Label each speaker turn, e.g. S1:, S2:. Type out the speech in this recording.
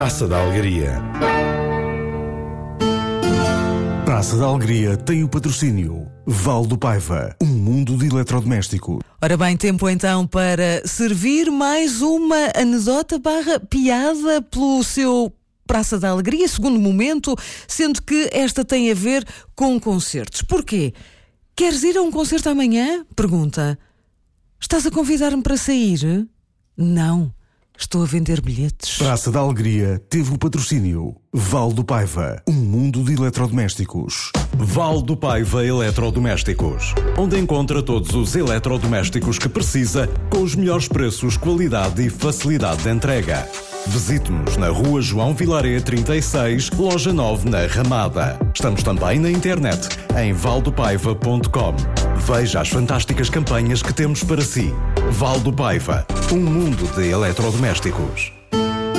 S1: Praça da Alegria.
S2: Praça da Alegria tem o patrocínio Val do Paiva, um mundo de eletrodomésticos.
S3: Ora bem, tempo então para servir mais uma anedota / piada pelo seu Praça da Alegria, segundo momento, sendo que esta tem a ver com concertos. Porquê? Queres ir a um concerto amanhã? Pergunta. Estás a convidar-me para sair? Não. Estou a vender bilhetes.
S2: Praça da Alegria teve o patrocínio Val do Paiva, um mundo de eletrodomésticos.
S4: Val do Paiva Eletrodomésticos, onde encontra todos os eletrodomésticos que precisa, com os melhores preços, qualidade e facilidade de entrega. Visite-nos na Rua João Vilaré 36, Loja 9, na Ramada. Estamos também na internet, em valdopaiva.com. Veja as fantásticas campanhas que temos para si. Val do Paiva, um mundo de eletrodomésticos.